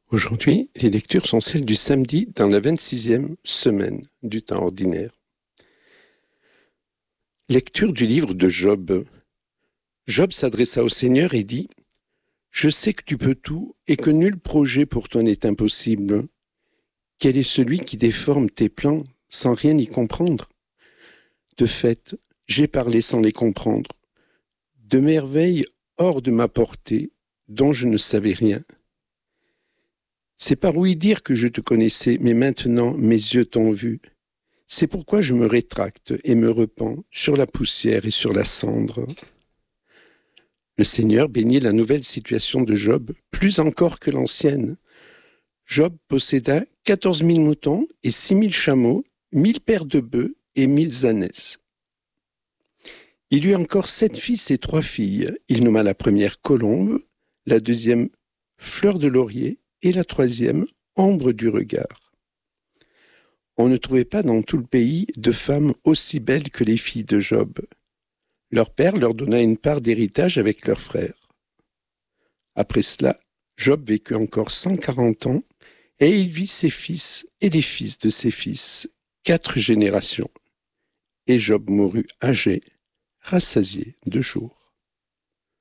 Aujourd'hui, les lectures sont celles du samedi dans la 26e semaine du temps ordinaire. Lecture du livre de Job. Job s'adressa au Seigneur et dit « Je sais que tu peux tout et que nul projet pour toi n'est impossible. Quel est celui qui déforme tes plans sans rien y comprendre? De fait, j'ai parlé sans les comprendre, de merveilles hors de ma portée, dont je ne savais rien. C'est par ouï dire que je te connaissais, mais maintenant mes yeux t'ont vu. C'est pourquoi je me rétracte et me repens sur la poussière et sur la cendre. » Le Seigneur bénit la nouvelle situation de Job, plus encore que l'ancienne. Job posséda 14 000 moutons et 6 000 chameaux, 1000 paires de bœufs et 1000 ânesses. Il eut encore 7 fils et 3 filles. Il nomma la première Colombe, la deuxième Fleur de laurier et la troisième Ombre du regard. On ne trouvait pas dans tout le pays de femmes aussi belles que les filles de Job. Leur père leur donna une part d'héritage avec leurs frères. Après cela, Job vécut encore 140 ans, et il vit ses fils et les fils de ses fils, 4 générations. Et Job mourut âgé, rassasié de jours.